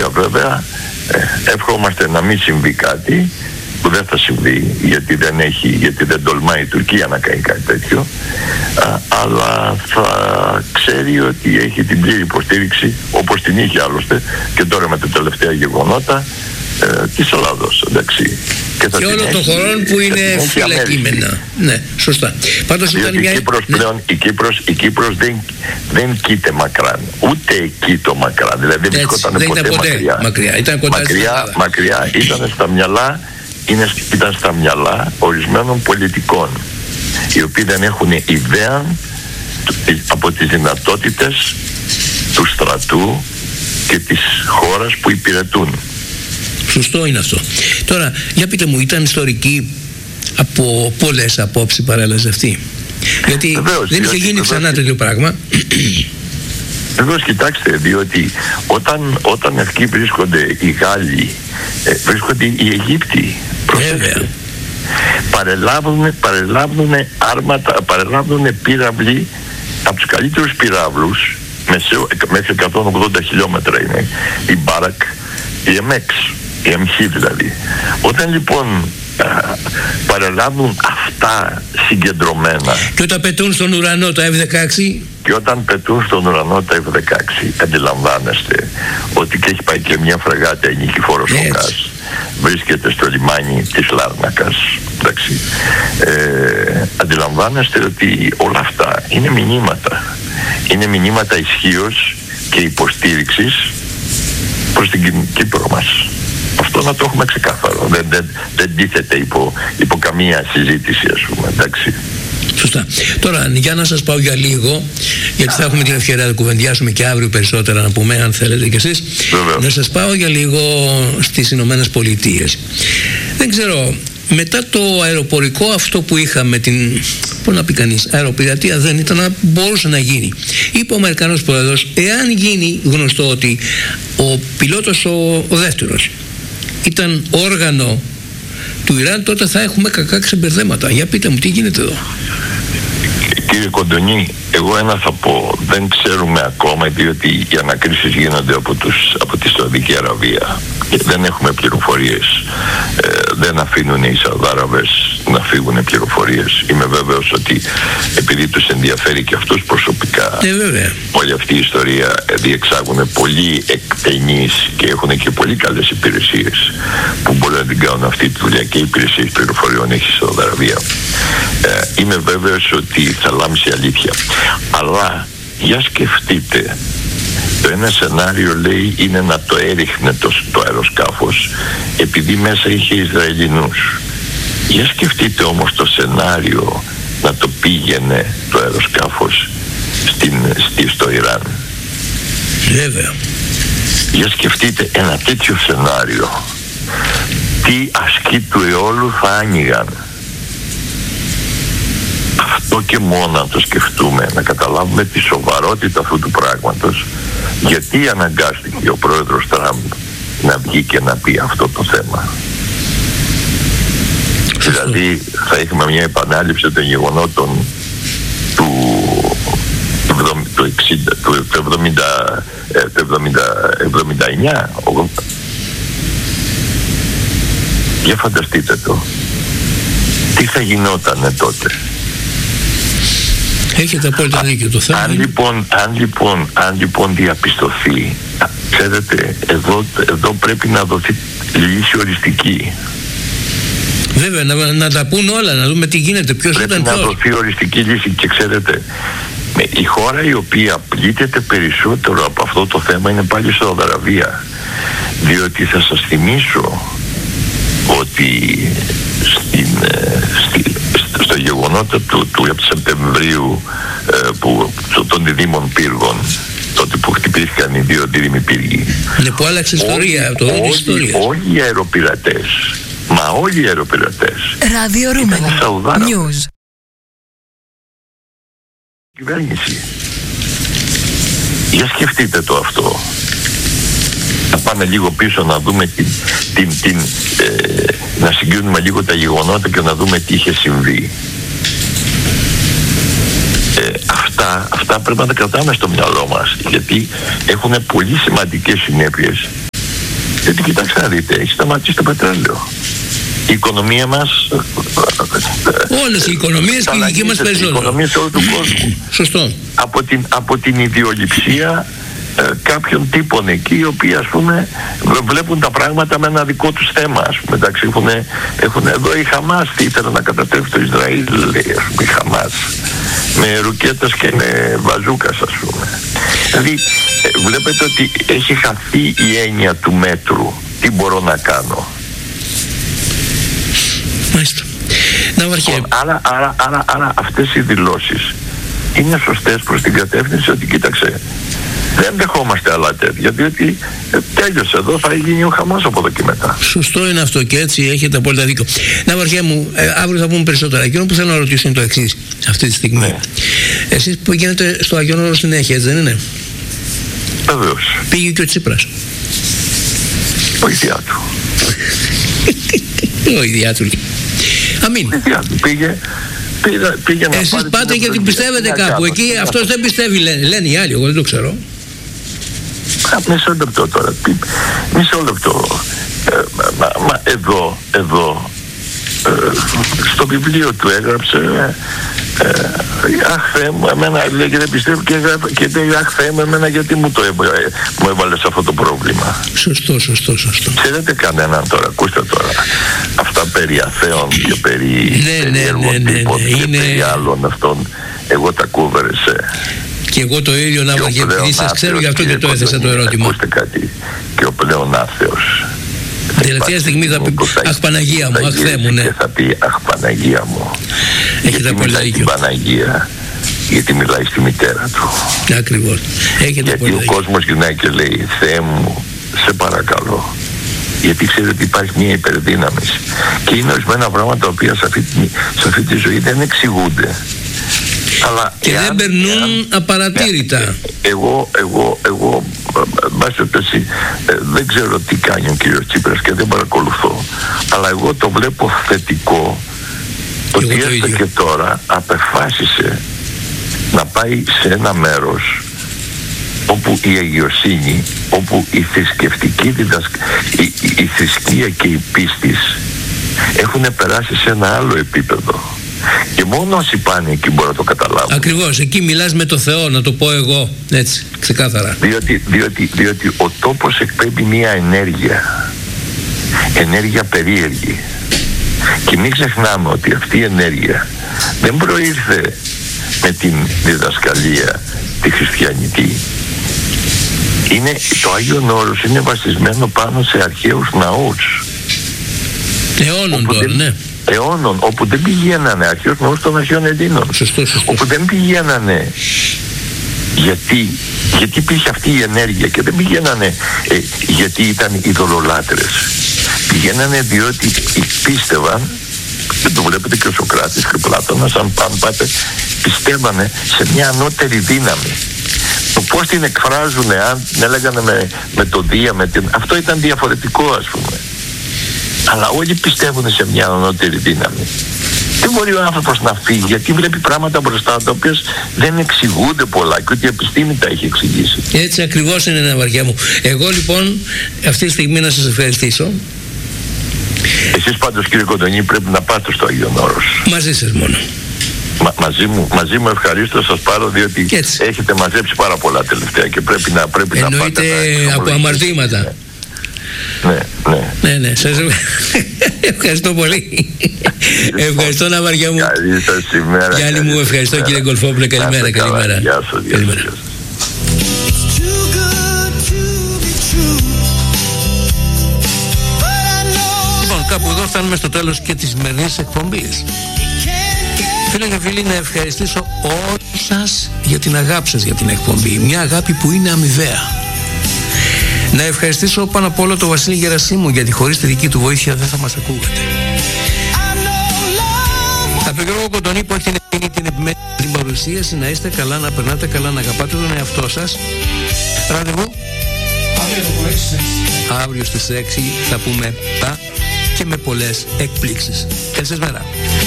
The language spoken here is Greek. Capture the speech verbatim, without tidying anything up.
οποία βέβαια ε, ευχόμαστε να μην συμβεί κάτι που δεν θα συμβεί, γιατί δεν έχει, γιατί δεν τολμάει η Τουρκία να κάνει κάτι τέτοιο, α, αλλά θα ξέρει ότι έχει την πλήρη υποστήριξη, όπως την είχε άλλωστε και τώρα με τα τελευταία γεγονότα ε, της Ελλάδος, εντάξει. Και, και όλων των χωρών που είναι φυλακίμενα. Ναι, σωστά. Πάντως ήταν μια... η Κύπρος πλέον, ναι. η Κύπρος, η Κύπρος δεν, δεν κοίται μακράν, ούτε εκεί το μακράν, δηλαδή δεν βρισκόταν ποτέ, ποτέ μακριά. μακριά. Ήταν κοντά μακριά, μακριά ήταν στα μυαλά, είναι, ήταν στα μυαλά ορισμένων πολιτικών, οι οποίοι δεν έχουν ιδέα από τις δυνατότητες του στρατού και της χώρας που υπηρετούν. Σωστό είναι αυτό. Τώρα, για πείτε μου, ήταν ιστορική από πολλές απόψεις παρέλαση αυτή? Γιατί βεβαίως, δεν είχε γίνει ξανά τέτοιο πράγμα. Βεβαίως, κοιτάξτε, διότι όταν, όταν εκεί βρίσκονται οι Γάλλοι, ε, βρίσκονται οι Αιγύπτιοι. Βέβαια. Παρελάβουν, παρελάβουν άρματα, παρελάβουν πύραυλοι από τους καλύτερους πυράβλους, μέχρι εκατόν ογδόντα χιλιόμετρα είναι, η Μπάρακ, η εμ εξ, η εμ χ δηλαδή. Όταν λοιπόν α, παρελάβουν αυτά συγκεντρωμένα, και όταν πετούν στον ουρανό τα εφ δεκαέξι, και όταν πετούν στον ουρανό τα εφ δεκαέξι, αντιλαμβάνεστε ότι και έχει πάει και μια φρεγάτα, η Νικηφόρος Φωκάς, βρίσκεται στο λιμάνι της Λάρνακας, εντάξει. Ε, αντιλαμβάνεστε ότι όλα αυτά είναι μηνύματα, είναι μηνύματα ισχύως και υποστήριξης προς την Κύπρο μας. Αυτό να το έχουμε ξεκάθαρο, δεν, δεν, δεν τίθεται υπό, υπό καμία συζήτηση, ας πούμε, εντάξει. Σωστά. Τώρα, για να σας πάω για λίγο, γιατί θα έχουμε την ευκαιρία να κουβεντιάσουμε και αύριο περισσότερα, να πούμε, αν θέλετε κι εσείς. Βεβαίως. Να σας πάω για λίγο στις Ηνωμένες Πολιτείες. Δεν ξέρω, μετά το αεροπορικό αυτό που είχαμε, την, πώς να πει κανείς, αεροπειρατεία δεν ήταν, να μπορούσε να γίνει. Είπε ο Αμερικανός πρόεδρος, εάν γίνει γνωστό ότι ο πιλότος ο, ο δεύτερος ήταν όργανο του Ιράν, τότε θα έχουμε κακά ξεμπερδέματα. Για πείτε μου, τι γίνεται εδώ? Κύριε Κοντονή, εγώ ένα θα πω, δεν ξέρουμε ακόμα, διότι οι ανακρίσεις γίνονται από, τους, από τη Σαουδική Αραβία και δεν έχουμε πληροφορίες. Ε, δεν αφήνουν οι Σαουδάραβες να φύγουν πληροφορίες. Είμαι βέβαιος ότι επειδή τους ενδιαφέρει και αυτούς προσωπικά, ε, βέβαια, όλη αυτή η ιστορία διεξάγουν πολύ εκτενείς και έχουν και πολύ καλές υπηρεσίες που μπορούν να την κάνουν αυτή τη δουλειά, και οι υπηρεσίες πληροφοριών έχει η Σαουδική Αραβία. Ε, είμαι βέβαιος ότι θα λάμψει αλήθεια. Αλλά για σκεφτείτε, το ένα σενάριο λέει είναι να το έριχνε το, το αεροσκάφος επειδή μέσα είχε Ισραηλινούς. Για σκεφτείτε όμως το σενάριο να το πήγαινε το αεροσκάφος στην, στη, στο Ιράν. Βέβαια. Για σκεφτείτε ένα τέτοιο σενάριο, τι ασκοί του αιώλου θα άνοιγαν. Αυτό και μόνο να το σκεφτούμε, να καταλάβουμε τη σοβαρότητα αυτού του πράγματος, γιατί αναγκάστηκε ο πρόεδρος Τραμπ να βγει και να πει αυτό το θέμα. Δηλαδή θα έχουμε μια επανάληψη των γεγονότων του, του, του, εξήντα, του εβδομήντα, εβδομήντα, εβδομήντα εννιά. Για φανταστείτε το. Τι θα γινότανε τότε? Έχετε απόλυτα δίκιο το θέμα. Αν λοιπόν, αν λοιπόν, αν λοιπόν διαπιστωθεί, ξέρετε, εδώ, εδώ πρέπει να δοθεί λύση οριστική. Βέβαια, να, να τα πούν όλα, να δούμε τι γίνεται, ποιος πρέπει ήταν να ποιος. δοθεί οριστική λύση. Και ξέρετε, η χώρα η οποία πλήττεται περισσότερο από αυτό το θέμα είναι πάλι η Σαουδική Αραβία. Διότι θα σας θυμίσω ότι στην, στη, στο γεγονότα του, του Σεπτεμβρίου ε, που, των διδήμων πύργων, τότε που χτυπήθηκαν οι δύο δίδυμοι πύργοι, ναι, που άλλαξε ιστορία, το όλοι, ιστορία. Όλοι οι αεροπειρατές, μα όλοι οι αεροπειρατές Ράδιο Ρούμενο News. Κυβέρνηση. Για σκεφτείτε το αυτό. Να πάμε λίγο πίσω να δούμε την, την, την, ε, να συγκρίνουμε λίγο τα γεγονότα και να δούμε τι είχε συμβεί. Ε, αυτά, αυτά πρέπει να τα κρατάμε στο μυαλό μας, γιατί έχουν πολύ σημαντικές συνέπειες Γιατί κοιτάξτε να δείτε, έχει σταματήσει το πετρέλαιο. Η οικονομία μας, όλες οι οικονομίες και η δική μας περισσότερο. Οι οικονομίες όλου του κόσμου. Σωστό. Από την, από την ιδιοληψία ε, κάποιων τύπων εκεί, οι οποίοι ας πούμε βλέπουν τα πράγματα με ένα δικό τους θέμα, ας πούμε. Εντάξει, έχουν, έχουν εδώ η Χαμάς ήθελε να καταστρέψει το Ισραήλ, λέει, ας πούμε, η Χαμάς, με ρουκέτας και με βαζούκας, ας πούμε. Δηλαδή ε, βλέπετε ότι έχει χαθεί η έννοια του μέτρου. Τι μπορώ να κάνω. Μάλιστα. Να βαρχέ. Άρα, άρα, άρα, άρα αυτές οι δηλώσεις είναι σωστές προς την κατεύθυνση ότι κοίταξε, δεν δεχόμαστε άλλα τέτοια, διότι ε, τέλειωσε εδώ, θα γίνει ο χαμός από εδώ και μετά. Σωστό είναι αυτό και έτσι έχετε απόλυτα δίκιο. Να βαρχέ μου, ε, αύριο θα πούμε περισσότερα. Εκείνο που θέλω να ρωτήσω είναι το εξής αυτή τη στιγμή. Ναι. Εσείς που γίνετε στο Αγιών Όρος συνέχεια, έτσι δεν είναι? Βεβαίως. Πήγε και ο Τσίπρας. Ο ίδια του. Ο ίδια του. Αμήν. Πήγε, πήγε, πήγε να εσείς πάτε γιατί πιστεύετε κάπου. Εκεί αυτός δεν πιστεύει, λένε, λένε οι άλλοι, εγώ δεν το ξέρω. Μισό λεπτό τώρα. Μισό λεπτό. Ε, μα, μα, εδώ, εδώ, ε, στο βιβλίο του έγραψε ε, αχ Θεέ μου, εμένα λέει και δεν πιστεύω και, και λέει αχ Θεέ μου, εμένα γιατί μου το έβαλε, μου έβαλε σε αυτό το πρόβλημα. Σωστό, σωστό, σωστό. Ξέρετε κανέναν τώρα, ακούστε τώρα, αυτά περί αθέων και περί ναι, ναι, ναι, ναι, ναι, και είναι... περί άλλων αυτών, εγώ τα κούβερεσε. Και εγώ το ίδιο να βαγε, επειδή σας ξέρω, γι' αυτό και το έθεσα το ερώτημα. Ακούστε κάτι, και ο πλέον άθεος τελευταία στιγμή θα πει αχ Παναγία μου, αχ Θεέ μου, ναι. Και θα πει αχ Παναγία μου. Έχετε πολύ δίκιο. Παναγία, γιατί μιλάει στη μητέρα του. Ακριβώς. Έχετε γιατί πολύ ο δίκιο. κόσμος γυρνάει και λέει Θεέ μου, σε παρακαλώ. Γιατί ξέρετε ότι υπάρχει μια υπερδύναμη. Και είναι ορισμένα πράγματα τα οποία σε αυτή, σε αυτή τη ζωή δεν εξηγούνται. Αλλά και εάν, δεν περνούν εάν, απαρατήρητα. Ναι, εγώ, εγώ, εγώ, βάσει δεν ξέρω τι κάνει ο κύριος Τσίπρας και δεν παρακολουθώ. Αλλά εγώ το βλέπω θετικό. Ότι έστω και τώρα απεφάσισε να πάει σε ένα μέρος όπου η αγιοσύνη, όπου η θρησκευτική διδασκα... η, η, η θρησκεία και η πίστης έχουν περάσει σε ένα άλλο επίπεδο. Και μόνο όσοι πάνε εκεί μπορούν να το καταλάβουν. Ακριβώς, εκεί μιλάς με το Θεό, να το πω εγώ, έτσι, ξεκάθαρα. Διότι, διότι, διότι ο τόπος εκπέμπει μια ενέργεια, ενέργεια περίεργη. Και μην ξεχνάμε ότι αυτή η ενέργεια δεν προήρθε με την διδασκαλία τη χριστιανική. Είναι, το Άγιον Όρος είναι βασισμένο πάνω σε αρχαίους ναούς. Αιώνων τώρα, δεν, ναι. Αιώνων, όπου δεν πηγαίνανε, αρχαίους ναούς των Αρχαίων Ελλήνων. Σωστό, σωστό. Όπου δεν πηγαίνανε γιατί, γιατί υπήρχε αυτή η ενέργεια και δεν πηγαίνανε ε, γιατί ήταν ειδωλολάτρες. Πηγαίνανε διότι πίστευαν, και το βλέπετε και ο Σωκράτης και ο Πλάτωνας, αν πάνε πάτε, πιστεύανε σε μια ανώτερη δύναμη. Το πώς την εκφράζουν, αν την έλεγανε με, με το Δία, με την... αυτό ήταν διαφορετικό, ας πούμε. Αλλά όλοι πιστεύουν σε μια ανώτερη δύναμη. Δεν μπορεί ο άνθρωπος να φύγει, γιατί βλέπει πράγματα μπροστά τα οποία δεν εξηγούνται πολλά και ότι η επιστήμη τα έχει εξηγήσει. Έτσι ακριβώς είναι, Ναυαρχιά μου. Εγώ λοιπόν αυτή τη στιγμή να σας ευχαριστήσω. Εσείς πάντως, κύριε Κοντονή, πρέπει να πάτε στο Άγιον Όρος. Μαζί σας μόνο. Μα, μαζί, μου, μαζί μου ευχαρίστω σας πάρω, διότι έχετε μαζέψει πάρα πολλά τελευταία και πρέπει να, πρέπει να πάτε. Εννοείται από αμαρτήματα. Ναι, ναι. Ναι, ναι, σας ευχαριστώ πολύ. Ευχαριστώ, Ναυαρχιά μου. Καλή σας ημέρα. Και άλλη μου ευχαριστώ, ημέρα. Κύριε Γκολφόπουλε. Καλημέρα, καλημέρα. Γεια σας, γεια σας. Λοιπόν, κάπου εδώ φτάνουμε στο τέλος και της σημερινής εκπομπής. Φίλε και φίλοι, να ευχαριστήσω όλους σας για την αγάπη σας για την εκπομπή. Μια αγάπη που είναι αμοιβαία. Να ευχαριστήσω πάνω απ' όλο τον Βασίλη Γερασίμου, γιατί χωρίς τη δική του βοήθεια δεν θα μας ακούγατε. Από τον Γιώργο Κοντονή που έχει την ευθύνη την επιμένη την παρουσίαση, να είστε καλά, να περνάτε καλά, να αγαπάτε τον εαυτό σας. Ραντεβού αύριο στις έξι θα πούμε τα και με πολλές εκπλήξεις. Καλή σας μέρα.